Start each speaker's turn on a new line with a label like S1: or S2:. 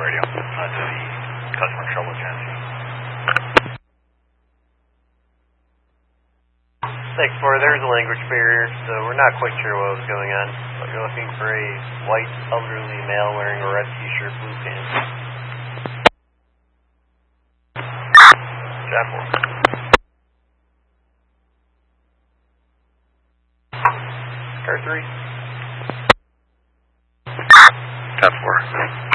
S1: radio to the customer trouble agency.
S2: Thanks, there's a language barrier, so we're not quite sure what was going on. But you're looking for a white elderly male wearing a red t-shirt, blue pants.
S1: John 4.
S2: Car 3.
S1: John 4.